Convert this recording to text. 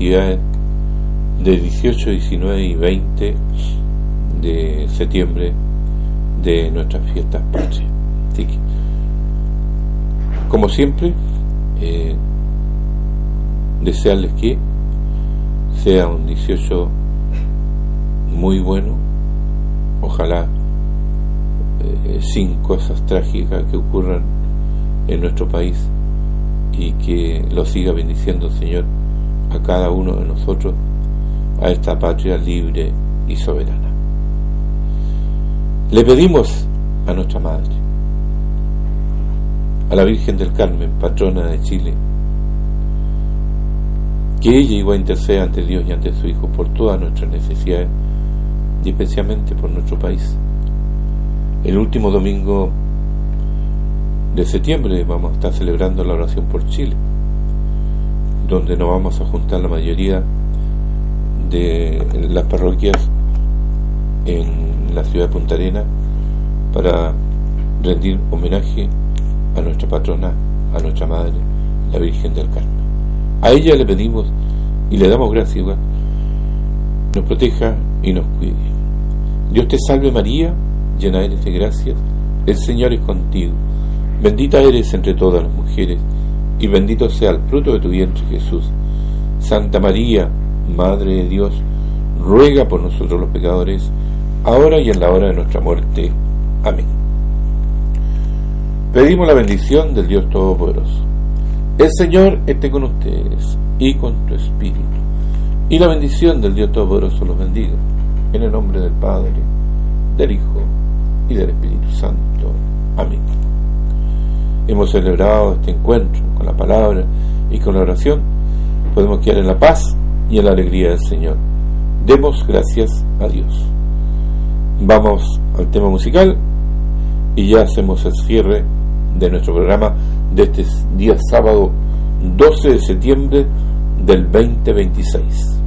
festividades de 18, 19 y 20 de septiembre de nuestras fiestas patrias. Así que, como siempre, desearles que sea un 18 muy bueno, ojalá sin cosas trágicas que ocurran en nuestro país, y que lo siga bendiciendo el Señor a cada uno de nosotros, a esta patria libre y soberana. Le pedimos a nuestra Madre, a la Virgen del Carmen, patrona de Chile, que ella igual interceda ante Dios y ante su Hijo por todas nuestras necesidades, y especialmente por nuestro país. El último domingo de septiembre vamos a estar celebrando la oración por Chile, donde nos vamos a juntar la mayoría de las parroquias en la ciudad de Punta Arenas para rendir homenaje a nuestra patrona, a nuestra Madre, la Virgen del Carmen. A ella le pedimos y le damos gracias igual, nos proteja y nos cuide. Dios te salve María, llena eres de gracia, el Señor es contigo, bendita eres entre todas las mujeres, y bendito sea el fruto de tu vientre Jesús. Santa María, Madre de Dios, ruega por nosotros los pecadores, ahora y en la hora de nuestra muerte. Amén. Pedimos la bendición del Dios Todopoderoso. El Señor esté con ustedes y con tu espíritu, y la bendición del Dios Todopoderoso los bendiga, en el nombre del Padre, del Hijo y del Espíritu Santo. Amén. Hemos celebrado este encuentro con la palabra y con la oración. Podemos quedar en la paz y en la alegría del Señor. Demos gracias a Dios. Vamos al tema musical y ya hacemos el cierre de nuestro programa de este día sábado 12 de septiembre del 2026.